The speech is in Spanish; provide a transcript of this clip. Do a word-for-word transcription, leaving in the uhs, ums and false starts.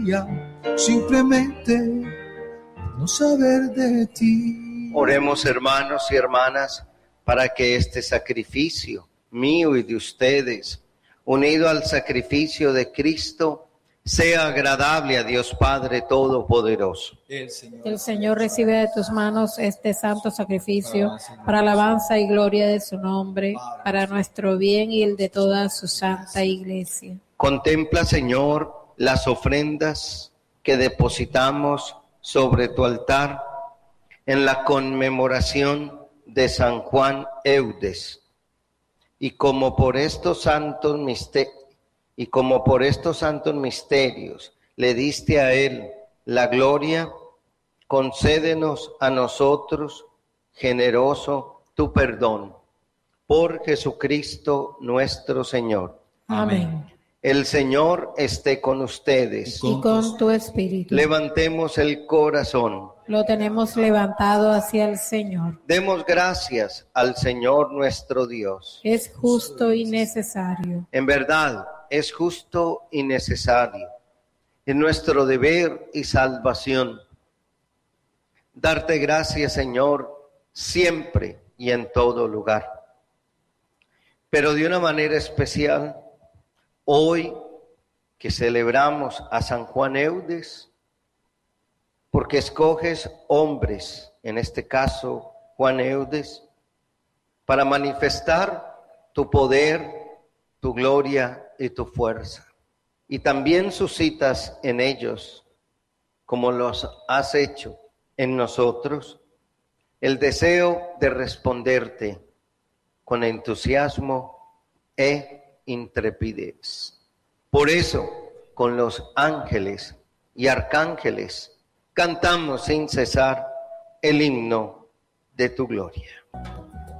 día, simplemente no saber de ti. Oremos, hermanos y hermanas, para que este sacrificio mío y de ustedes, unido al sacrificio de Cristo, sea agradable a Dios Padre Todopoderoso. El Señor, el Señor recibe de tus manos este santo sacrificio para alabanza y gloria de su nombre, para nuestro bien y el de toda su santa iglesia. Contempla, Señor, las ofrendas que depositamos sobre tu altar en la conmemoración de San Juan Eudes, y como por estos santos misterios y como por estos santos misterios le diste a él la gloria, concédenos a nosotros, generoso, tu perdón, por Jesucristo nuestro Señor. Amén. El Señor esté con ustedes. Y con tu espíritu. Levantemos el corazón. Lo tenemos levantado hacia el Señor. Demos gracias al Señor nuestro Dios. Es justo y necesario. En verdad, es justo y necesario. Es nuestro deber y salvación. Darte gracias, Señor, siempre y en todo lugar. Pero de una manera especial, hoy que celebramos a San Juan Eudes, porque escoges hombres, en este caso Juan Eudes, para manifestar tu poder, tu gloria y tu fuerza. Y también suscitas en ellos, como los has hecho en nosotros, el deseo de responderte con entusiasmo e intrepidez. Por eso, con los ángeles y arcángeles, cantamos sin cesar el himno de tu gloria.